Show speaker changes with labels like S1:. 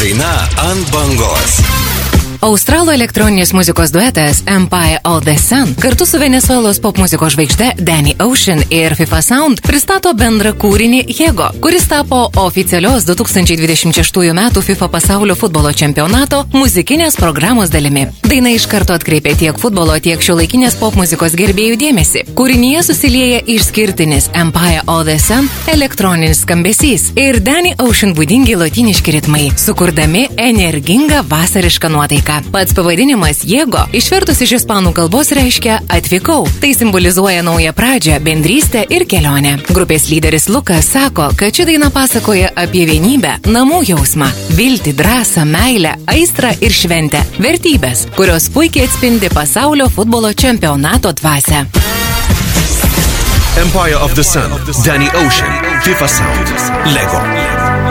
S1: daina ant bangos.
S2: Australų elektroninės muzikos duetas Empire of the Sun kartu su Venezuelos popmuzikos žvaigžde Danny Ocean ir FIFA Sound pristato bendrą kūrinį Jego, kuris tapo oficialios 2026 m. FIFA pasaulio futbolo čempionato muzikinės programos dalimi. Daina iš karto atkreipė tiek futbolo, tiek šiuolaikinės popmuzikos gerbėjų dėmesį. Kūrinyje susilieja išskirtinis Empire of the Sun elektroninis skambesys ir Danny Ocean būdingi lotyniški ritmai, sukurdami energingą vasarišką nuotaiką. Pats pavadinimas Jego išvertus iš ispanų kalbos reiškia atvykau. Tai simbolizuoja naują pradžią, bendrystę ir kelionę. Grupės lyderis Lukas sako, kad ši daina pasakoja apie vienybę, namų jausmą, viltį, drąsą, meilę, aistrą ir šventę. Vertybės, kurios puikiai atspindi pasaulio futbolo čempionato dvasią.
S1: Empire of the Sun, Danny Ocean, FIFA Sound, Lego.